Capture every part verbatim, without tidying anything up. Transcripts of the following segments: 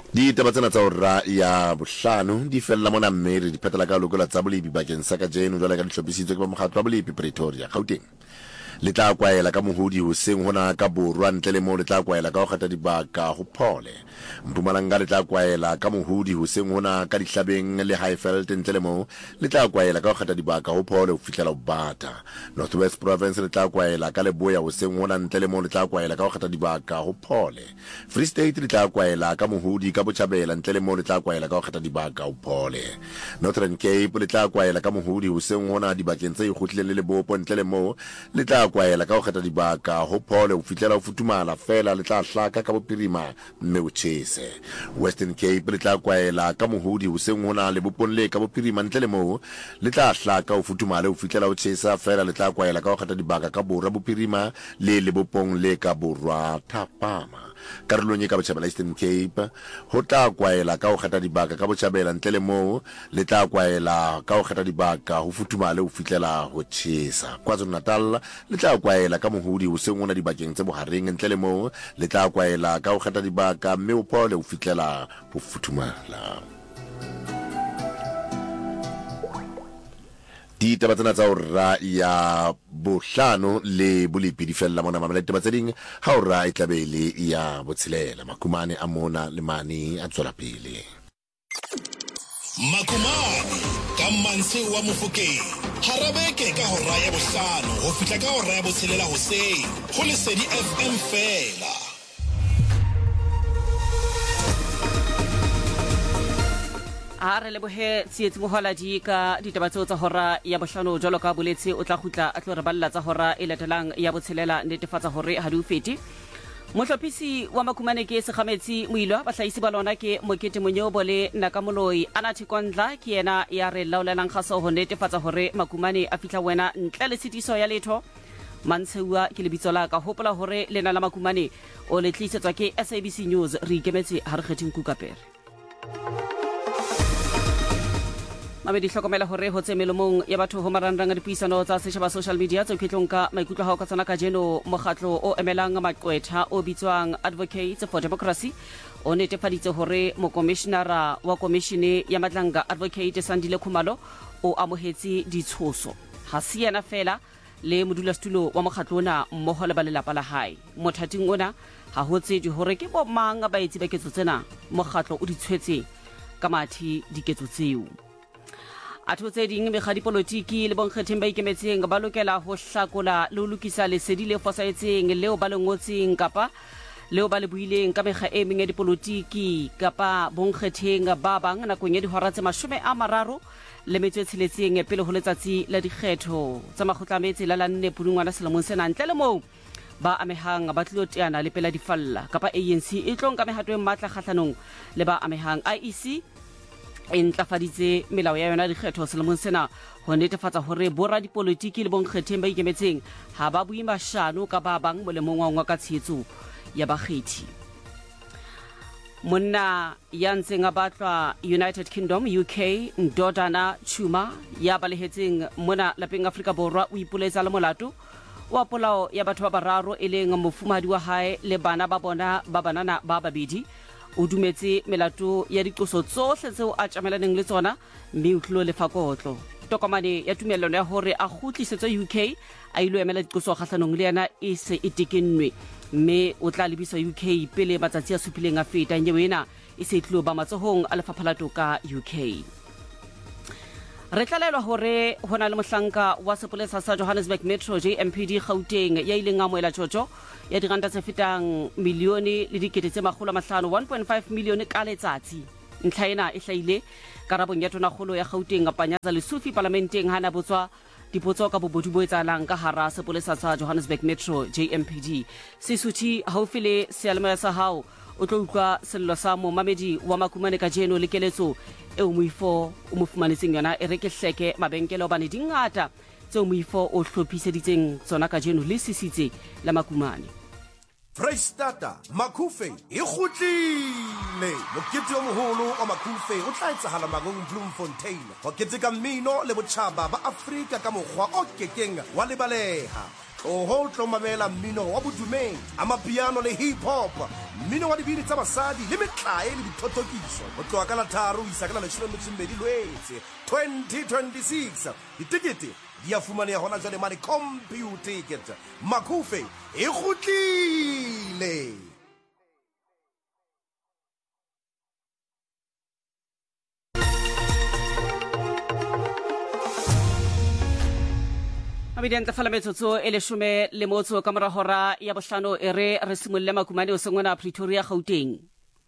Di taba tsena tsa hora ya bohlano di fella mona mme re di phetela ka lokola tsa bolepi bakeng sa ka jeno jwale ka dihlophisitswe ke ba mokgatlo wa bolepi Pretoria Gauteng. Le tla kwaela ka mohodi hoseng hona ka borwa ntle le mo le tla kwaela ka ho kgata dibaka ho phole. Mpumalanga le tla kwaela ka mohodi hoseng hona ka dihlabeng le Highveld ntle le mo le tla kwaela ka ho kgata dibaka ho phole ho fihlela ho bata. North West Province le tla kwaela ka leboya hoseng hona ntle le mo le tla kwaela ka ho kgata dibaka ho phole. Free State le tla kwaela ka mohodi ka botjhabela ntle le mo le tla kwaela ka ho kgata dibaka ho phole. Northern Cape le tla kwaela ka mohodi hoseng hona dibakeng tse ikgutlileng le Lebopo ntle le mo le tla kwaela ka ho kgetha dibaka ho phole ho fihlela ho futumala fela le tla hlaka ka bopirima mme o tjhese. Western Cape le tla kwaela ka mohodi hoseng hona le bopong le ka bopirima ntle le mo le tla hlaka ho futumala ho fihlela ho tjhesa fela le tla kwaela ka ho kgetha dibaka ka borwa bopirima le le bopong le ka borwa thapama. Karolong e ka botjhabela Eastern Cape ho tla kwaela ka ho kgetha dibaka ka botjhabela ntle le mo le tla kwaela ka ho kgetha dibaka ho futumale ho fihlela ho tjhesa. KwaZulu Natal le tla kwaela ka mohodi hoseng hona dibakeng tse bohareng ntle le mo le tla kwaela ka ho kgetha dibaka mme o phole ho fihlela ho futumala. Di taba tsena tsa hora ya bohlano le bolepi di fella mona mamela taba tse ding ha hora e tlabele ya botshelela makumane a mona le mane a tswela pele. Makumane ka Manse wa Mofokeng harabeke ka hora ya bohlano ho fihla ka hora ya botshelela hoseng ho Lesedi F M fela. a re lebohe tsietsi moholadi ka ditaba tseo tsa hora ya bohlano jwalo ka boletse o tla khutla a tlo re balla tsa hora e latelang ya botshelela netefatsa hore ha di o fete. Mohlophisi wa Makumane ke Sekgametsi Moilwa bahlahisi ba lona ke Mokete Monyobo le Nakamoloi ana Thikondla ke yena ya re laolelang kgaso ho netefatsa hore Makumane a fihla wena ntle le sitiso ya letho. Mantsheua ke lebitso la ka hopola hore lena la Makumane o le tlisetswa ke S A B C News re ikemetse ha re kgetheng kukapere. Mabe di hlokomela hore ho tsemelomong ya batho ho marangrang a dipuisano tsa setjhaba social media tse ketlong ka maikutlo ha o ka tsana ka jeno mokgatlo o emelang maqwetha o bitswang Advocates for Democracy o netefaditse hore mokomishenara wa komishene ya Matlanga Advocate Sandile Khumalo o amohetse ditshoso ha se yena fela le modulasetulo wa mokgatlo ona mmoho le ba lelapa la hae. Mothating ona ha ho tsejwe hore ke bo mang ba etsi ba ketso tsena mokgatlo o di tshwetse ka mathi diketso tseo. Atho tse ding megadi politiki le bonkgetheng ba ikemetseng ba lokela ho hlakola le ho lokisa lesedi le fosahetseng leo ba le ngotseng kapa leo ba le buileng ka mekga e meng ya dipolitiki kapa bonkgetheng ba bang nakong ya dihora tse mashome a mararo le metso e tsheletseng pele ho letsatsi la dikgetho tsa makgotlametse la la nne Pudungwana selemong sena ntle le moo ba amehang ba tlilo teana le pela difalla kapa A N C e tlong ka mehato e matla kgahlanong le ba amehang. I E C e ntlafaditse melao ya yona dikgetho selemong sena ho netefatsa hore borra dipolitiki le bonkgetheng ba ikemetseng ha ba bui mashano ka ba bang molemong wa ngwa ka tshetso ya bakgethi. Monna ya ntseng a batlwa United Kingdom U K Ndodana Chuma ya balehetseng mona lapeng Afrika Borwa o ipoletsa le molato wa polao ya batho ba bararo e leng mofumahadi wa hae le bana ba bona ba banana ba babedi. O dumetse melato ya diqoso tsohle tseo a tjamelaneng le tsona mme o tlilo lefa kotlo. Tokomane ya tumellano ya hore a kgutlisetswe U K a ilo emela diqoso kgahlanong le yena e se e tekennwe mme o tla lebiswa U K pele matsatsi a supileng a feta nyewe ena e se tlilo ba matsohong a lefapha la toka U K. Re tlalelwa hore hona le mohlanka wa sepolesa sa Johannesburg Metro J M P D Gauteng ya ileng a moela tjotjo ya diranta tse fetang milione le dikete tse makgolo a mahlano one point five milione ka letsatsi. Ntlha ena e hlaile karabong ya tonakgolo ya Gauteng Panyaza Lesufi parlamenteng hana botswa dipotso ka bobodu bo etsalang ka hara sepolesa sa Johannesburg Metro J M P D. Sisuthi haufi le sealemoya sa hao o tlo utlwa sello sa momamedi wa Makumane ka jeno le keletso e o moifo o mo fumanetseng yona e re ke hleke mabenkele obane dingata tse o moifo o hlophiseditseng tsona ka jeno le sisitse la Makumane. Freistata Makufe e kgutlile mokete o moholo wa Makufe o tla etsahala Magong Bloemfontein ho keteka mmino le botjhaba ba Afrika ka mokgwa o kekeng wa lebaleha. tloho tlo mamela mmino wa bodumedi amapiano le hip hop mmino wa dibini tsa basadi le metlae le dithothokiso go tloa ka la tharo isa ka la leshome metso mmedi Lwetse twenty twenty-six ditikete di a fumaneha hona jwale mane computer ticket Makufe e kgutlile. Abidente fala metsotso e leshome le motso ka mora hora ya bohlano e re re simolle makumane o sengwana Pretoria Gauteng.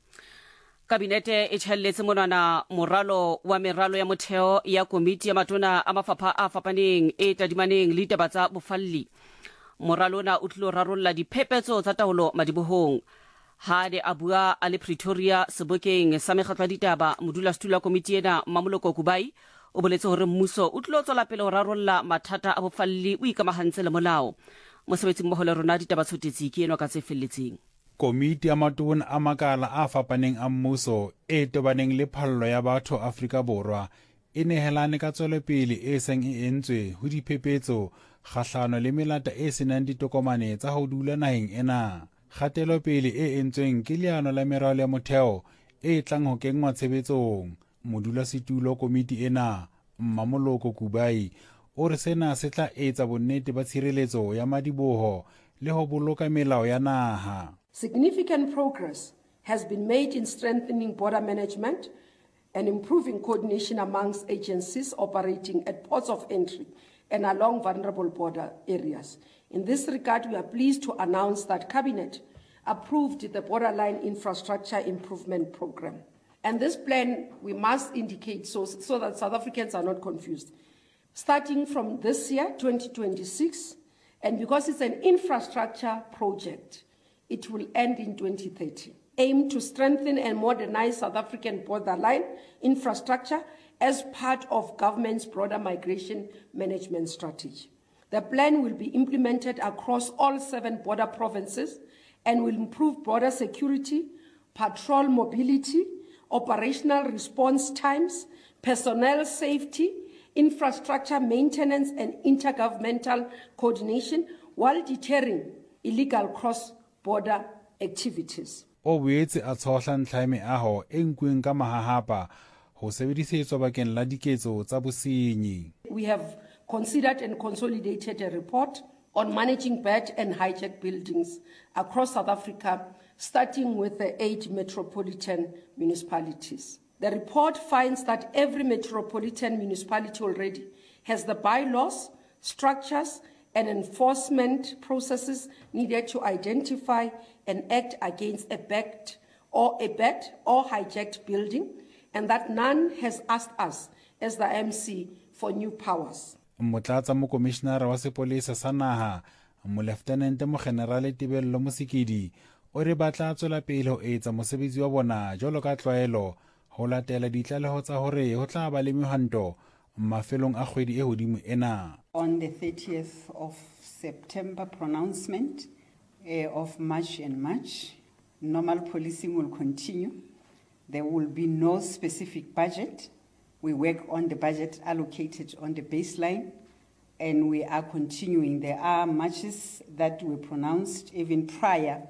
Kabinete e tshelletse monana moralo wa meralo ya motheo ya komiti ya matona a mafapha a fapaneng e tadimaneng le ditaba tsa bofalli. Moralo na o tlilo rarolla diphephetso tsa taolo madibohong. Ha de a bua a le Pretoria Sebokeng sa mekgatlo ya ditaba modulasetulo wa komiti ena Mamoloko Kubai o boletse hore mmuso o tlilo tswela pele ho rarolla mathata a bofalli o ikamahantse le molao. Mosebetsi mmoho le rona ditaba tsotetsi ke enwa ka tse felletseng. Komiti ya matona a makala a fapaneng a mmuso e tobaneng le phallo ya batho Afrika Borwa e nehelane ka tswelepele e seng e entswe ho diphephetso kgahlano le melata e senang ditokomane tsa ho dula naheng ena. Kgatelopele e entsweng ke leano la meralo ya motheo e tlang ho kengwa tshebetsong. Modulasetulo komiti ena Mamoloko Kubai o re sena se tla etsa bonnete ba tshireletso ya madiboho le ho boloka melao ya naha. Significant progress has been made in strengthening border management and improving coordination amongst agencies operating at ports of entry and along vulnerable border areas. In this regard, we are pleased to announce that Cabinet approved the Borderline Infrastructure Improvement Program. And this plan, we must indicate so, so that South Africans are not confused. Starting from this year, twenty twenty-six, and because it's an infrastructure project, it will end in twenty thirty. Aim to strengthen and modernize South African borderline infrastructure as part of government's broader migration management strategy. The plan will be implemented across all seven border provinces and will improve border security, patrol mobility, operational response times, personnel safety, infrastructure maintenance and intergovernmental coordination while deterring illegal cross-border activities. O boetse a tshohla ntlha e meaho e nkuweng ka mahahapa ho sebedisetswa bakeng la diketso tsa bosenyi. We have considered and consolidated a report on managing bad and hijacked buildings across South Africa, starting with the eight metropolitan municipalities. The report finds that every metropolitan municipality already has the bylaws, structures, and enforcement processes needed to identify and act against a bad or a bad or hijacked building, and that none has asked us as the M C for new powers. Motlatsa mo commissioner wa sepolesa sa naha mo lieutenant mo general Tibello Mosikedi o re batla tswela pele ho etsa mosebetsi wa bona jolo ka tlwaelo ho latela ditlaleho tsa hore ho tla ba le mehanto mafelong a kgwedi e hodimo ena. On the thirtieth of September pronouncement uh, of March and March, normal policing will continue. There will be no specific budget. We work on the budget allocated on the baseline, and we are continuing. There are marches that were pronounced even prior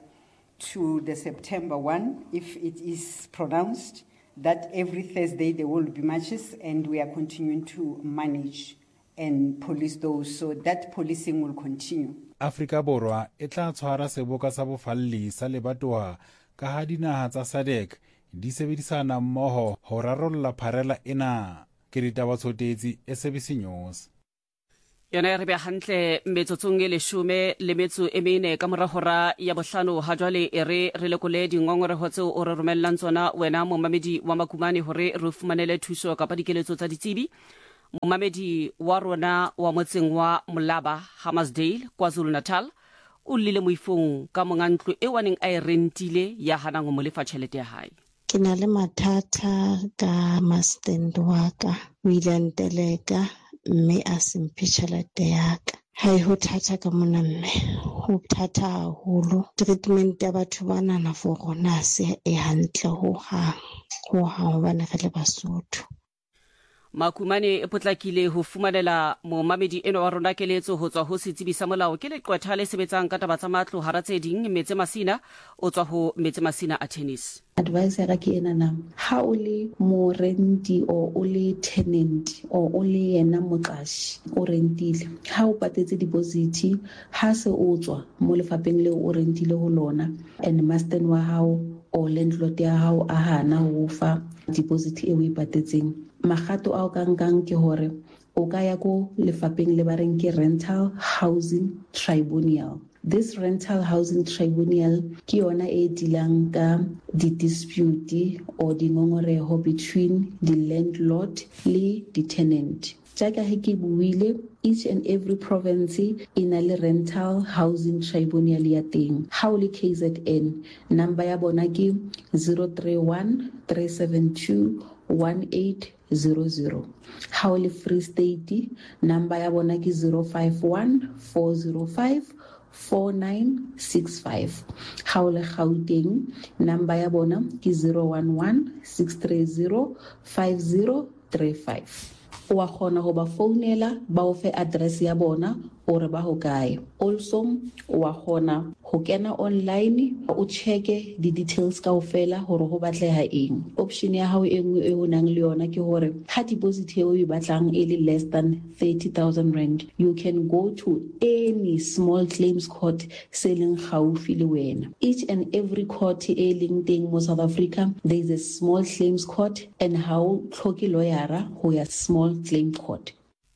to the September one, if it is pronounced that every Thursday there will be marches, and we are continuing to manage and police those, so that policing will continue. Afrika Borwa e tla tshwara seboka sa bofalli sa lebatoa ka ha dinaha tsa S A D C di sebedisana mmoho ho rarolla pharela ena. Ke ditaba tsotetsi S A B C News. Yona re be hantle metsotsong e leshome le metso e mene ka mora hora ya bohlano ha jwale e re re lekole dingongorego tseo o re romellang tsona wena momamedi wa makumane hore re fumanele thuso ka dikeletso tsa ditsebi. Momamedi wa rona wa motseng wa Molaba Hammarsdale KwaZulu Natal o lile moifong ka mongantlo e waneng a e rentile ya hanang mo lefa tšhelete ya hae. Ke na le mathata ka mastand wa ka o ile nteleka mme a semphe tšhelete ya ka. Hai ho thata ka mona mme ho thata haholo. Treatment ya batho ba nana for rona se e hantle ho hang ho hang hobane re le Basotho. Makumane e potlakile ho fumanela momamedi eno wa rona keletso ho tswa ho setsebi sa molao ke leqwetha le sebetsang ka taba tsa matlo hara tse ding Metse Masina o tswa ho Metse Masina a tennis. Advice ya ke ena na ha o le mo renti o o le tenant o o le yena motlashi o rentile ha o patetse deposit ha se o tswa mo lefapeng le o rentile ho lona and master wa hao o landlord ya hao a hana ho fa deposit e o e patetseng magato a o kangkang ke hore o ka ya go lefapeng le ba reng ke rental housing tribunal. This rental housing tribunal ke yona e dilang ka di dispute or di ngongoreho between the landlord le the tenant. Jaka he ke buile each and every province ina le rental housing tribunal ya teng. Ha o le K Z N number ya bona ke zero three one three seven two one eight zero zero. Ha o le Free State number ya bona ke zero five one four zero five four nine six five. Ha o le Gauteng number ya bona ke zero one one six three zero five zero three five. Wa khona go ba founela ba o fe address ya bona ore ba ho kae. Also wa khona go kena online o checke di details ka ofela hore go batleha eng. Option ya hao engwe e o nang le yona ke hore ha deposit e o e batlang e le less than thirty thousand rand, you can go to any small claims court selling gaufi le wena. Each and every court e leng teng mo South Africa, there is a small claims court, and how tlhoki lawyera ho ya small claim court.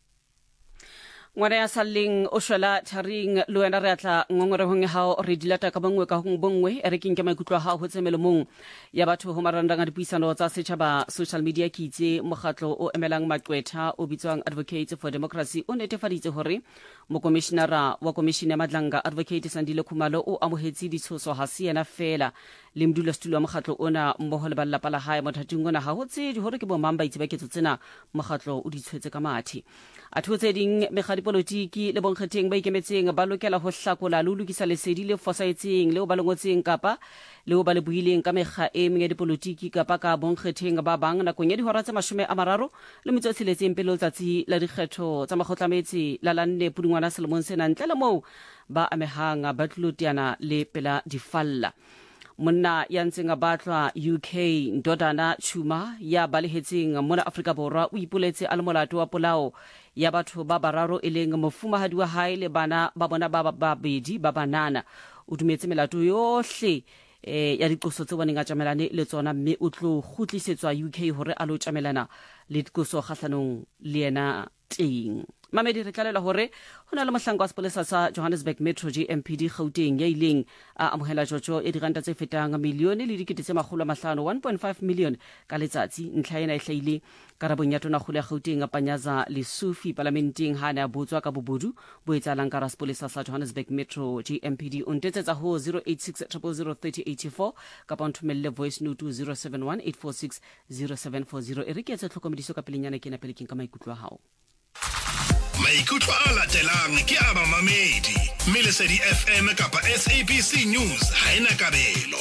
Ngwana ya saleng o shwela tharing le wena re atla ngongore hong hao re dilata ka bangwe ka hong bongwe e re keng ke maikutlo ha ho tsemelo mong ya batho ho marandanga dipuisano tsa setjhaba social media ke itse mogatlo o emelang maqwetha o bitswang Advocates for Democracy o netefaditse hore mo commissionera wa commission ya Madlanga Advocate Sandile Khumalo o amohetsi ditshoso ha se yena fela le mdula stulo mogatlo ona mmoho le balla pala hae mothating ona ha ho tse di hore ke bo mamba itse ba ketso tsena mogatlo o di tshwetse ka mathi a thotse ding megadi politiki le bonkgetheng ba ikemetseng ba lokela ho hlakola le lokisa lesedi le fosaetseng le o ba lengotseng kapa le o ba le buileng ka mekga e meng ya dipolitiki kapa ka bonkgetheng ba bang nakong ya dihora tse mashome a mararo le metso e tsheletseng pele letsatsi la dikgetho tsa makgotlametsi la lanne pudungwana selemong sena ntle le moo ba amehang ba tlotiana le pela difalla. Monna ya ntseng a batlwa U K Ndodana Chuma ya balehetseng mona Afrika Borwa o ipoletse a le molato wa polao ya batho ba bararo e leng mofumahadi wa hae le bana ba bona ba babedi ba banana o dumetse melato yohle eh ya diqoso tse boneng a tjamelane le tsona mme o tlo khutlisetswa U K hore a lo tjamelana le diqoso kgahlanong le yena teng. Mamedi re tlalela hore hona le mohlanka wa sepolesa sa Johannesburg Metro G M P D Gauteng ya ileng a amohela jojo e diranta tse fetang milione le dikete tse makgolo a mahlano one point five million ka letsatsi ntlha ena e hlaile karabong ya tona kgolo ya Gauteng a Panyaza le Sufi parlamenteng ha na botswa ka bobodu bo etsalang ka sepolesa sa Johannesburg Metro G M P D o ntetsetsa ho zero eight six zero zero zero three zero eight four ka pa nthumelle voice note zero seven one eight four six zero seven four zero e re ke tse tlhokomediso ka pelenyana ke na pele king ka maikutlo a hao. Maikutlo a latelang ke a mamamedi Melesedi F M kapa S A B C News ha ena kabelo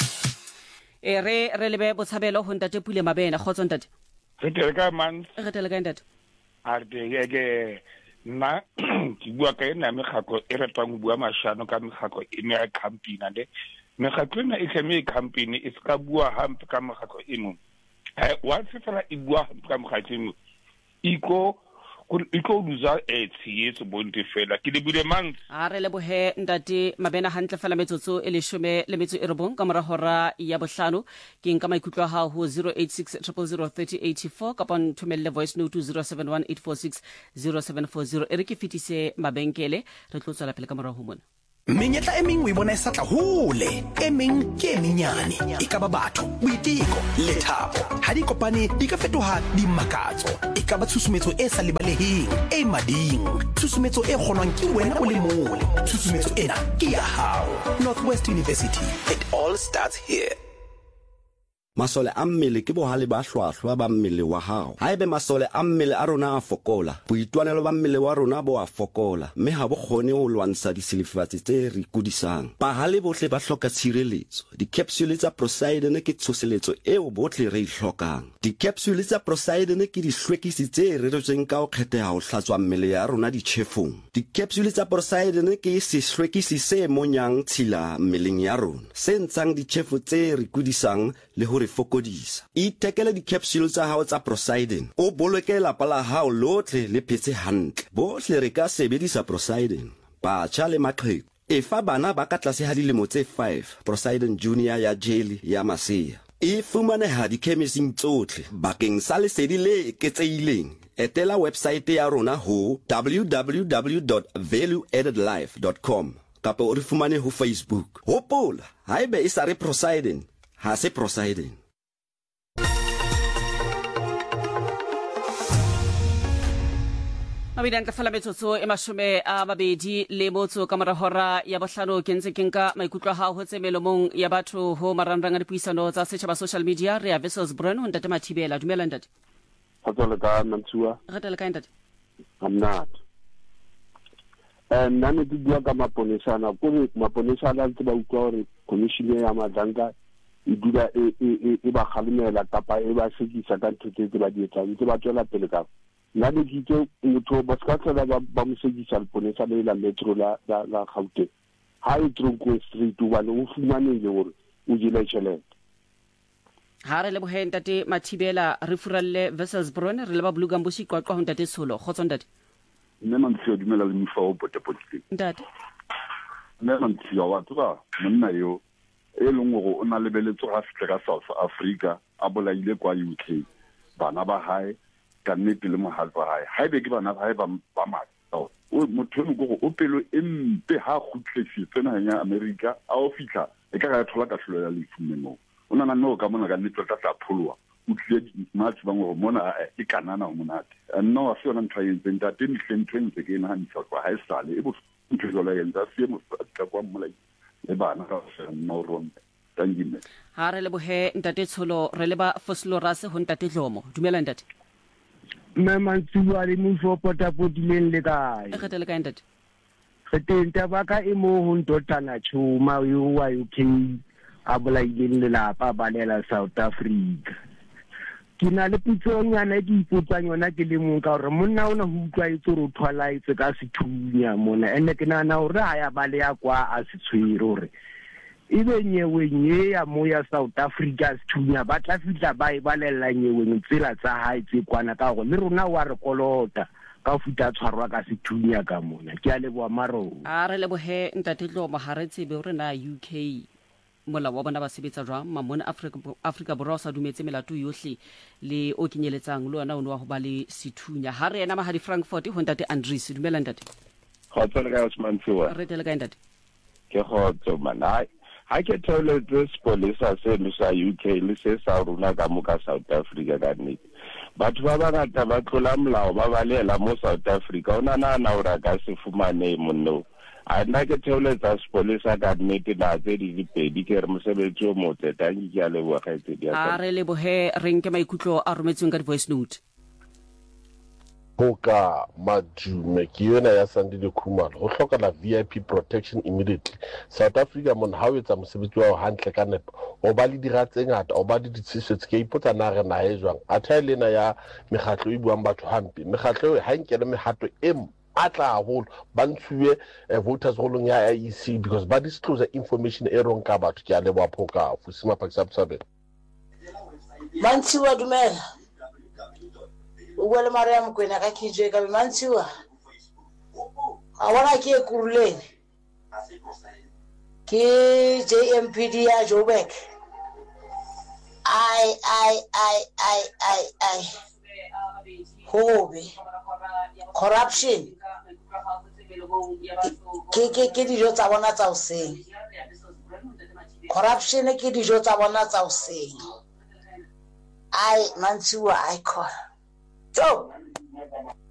e re re lebe botshabelo ho ntate Pule Mabena khotso ntate re tle ka man re tle ka ntate a re ke na ke bua ka ena megaklo e retang go bua mashano ka megaklo e me campaign ande megaklo ena e tleme campaign e ska bua hampe ka megaklo eno eh wa tsela e bua ka megaklo eno iko iko luza e tsietso bonte fela ke le bile mang a re le bohe ntate Mabena hantle fela metsotso e le shome le metso e robong ka mora hora ya bohlano ke nka maikutlo ha ho zero eight six zero zero zero three zero eight four ka pon thumelle voice note zero seven one eight four six zero seven four zero e re ke fitise mabenkele re tlo tswela pele ka mora ho mona. Menyetla e mengwe bona e satla hole e meng ke menyane e ka ba batho boiteko le thapo ha di kopane di ka fetoha di makatso e ka ba tshusumetso e sa lebaleheng e mading tshusumetso e kgonwang ke wena o le mong tshusumetso ena ke ya hao Northwest University, it all starts here. masole a mmele ke bohale ba hlwahlwa ba mmele wa hao. Haebe masole a mmele a rona a fokola, boitwanelo ba mmele wa rona bo a fokola, mme ha bo kgone ho lwantsha disilifatsi tse re kudisang. Bahale bohle ba hloka tshireletso. Di-capsule tsa Poseidon ke tshoseletso eo bohle re hlokang. Di-capsule tsa Poseidon ke dihlwekisi tse reretsweng ka ho kgetheha ho hlatswa mmele ya rona ditjhefong. Di-capsule tsa Poseidon ke sehlwekisi se monyang tshila mmeleng ya rona, se ntshang ditjhefo tse re kudisang le ho re fokodisa. Ithekele di-capsule tsa hao tsa Poseidon, o boloke lapa la hao lotle le phetse hantle. Bohle re ka sebedisa Poseidon, batjha le maqheku. Efa bana ba ka tlase ha dilemo tse five, Poseidon Junior ya jelly ya masea. E fumaneha dikhemising tsohle. Bakeng sa lesedi le eketsehileng, etela website ya rona ho w w w dot value added life dot com kapa o re fumane ho Facebook. Hopola, haebe e sa re Poseidon, ha se Poseidon. Mabidi ka fala metsotso e mashome a mabedi le motso ka mora hora ya bohlano ke ntse ke nka maikutlo ha ho tsemelomong ya batho ho marangrang a dipuisano tsa setjhaba social media re ya Wessels Brand ho ntate Mathibela. Dumela ntate. Hotsole ka Mantsua. Re ka ntate. Amnat. Eh nane di bua ka maponesa na ko maponesa la ntse ba utlwa hore commission ya Madanga e dula e e e ba khalimela tapa e ba sekisa ka ntho tse ba di etsang ntse ba tswela pele ka la le ditse motho ba ska tsela ba ba mosekisa leponesa le la metro la la la Gauteng ha e tronko street wa le o fumane le hore o jile tšhelete ha re le bohe ntate Mathibela re furalle Wessels Brand re le ba buluga mbushi kwa kwa ntate Tsholo khotso ntate nne mantsi o dumela le mfa o potepotse ntate nne mantsi wa tloga monna yo e leng gore o na lebeletso ga fitla ka South Africa a bolaile kwa U K bana ba hae ka nnete le mohale wa hae haebe ke bana ba hae ba ba matla o motho o go o pelo empe ha khutlesitse na ya America a o fitla e ka ga thola ka hlolo ya lefumemo o na no ka mona ka nnete tla tla pholwa o tlile matsi ba ngo mona e kanana o monate no a se ona ntwa yentse ntate mihlentse ke na ntsa kwa ha isale e bo ntlo la yentsa se mo tla kwa mmolai le bana ka se no ron tangime ha re le bohe ntate Tsholo re le ba Foslorase ho ntate Dlomo. Dumela ntate. Me Mantsua le mufo potapodileng le kae e kgetele kae ntate kgetenta ba ka e mo ho ntotana Chuma yo wa U K a bolaileng le lapa ba lela South Africa. Kina le putsonyana di ipotsang yona ke le mong ka hore monna ona ho utlwa itse re thwalaitse ka sethunya mona ene ke nana hore ha ya bale ya kwa a se tshwere hore ibe nyewe nye ya mo ya South Africa sethunya ba tla fitla ba e balella nyewe tsela tsa hae tse kwana ka go le rona wa re kolota ka futa tshwarwa ka sethunya ka mona ke a le boa maro a re le bohe ntate Dlomo ha re tsebe hore na U K mola wa bona ba sebetsa jwang mamona Africa Africa borwa sa dumetse melato yohle le o kenyeletsang le ona o no wa ho ba le sethunya ha re ena ma ha di Frankfurt ho ntate Andries. Dumela ntate. Khotso le ka Usmantsiwa. Re tele ka ntate. Ke khotso manai ha ke thole tse spolisa se le sa U K le se sa runa ka mo ka South Africa ka nnete batho ba ba ngata ba tlola molao ba balela mo South Africa ona na na ora ka se fumane monno a nna ke thole tsa spolisa ka nnete na tse di dipedi ke re mosebetsi o motse tangi ke a le wa gaetse dia a re le bohe re nke maikutlo a rometsweng ka voice note Hoka Madume ke yona ya Sandile Khumalo ho hloka la V I P protection immediately. South Africa mon ha o etsa mosebetsi wa hantle ka nepo o ba le dira tse ngata o ba le ditshisetso ke ipotsa na re na e jwang a thailena ya megatlo e buang batho hampe megatlo ha nkele mehato em atla haholo ba ntshuwe voters rolong ya I E C because ba disclose information e rong ka batho ke a le bwa phoka fusima pakisabsabe Mantsiwa dumela Ugwele Mariam kwena ka kijwe ka Mantsiwa awona ke kuruleni ke J M P D ya Joburg ai ai ai ai ai ai hobe corruption ke ke ke dijo tsa bona tsa useng corruption ke dijo tsa bona tsa useng ai Mantsiwa ai call so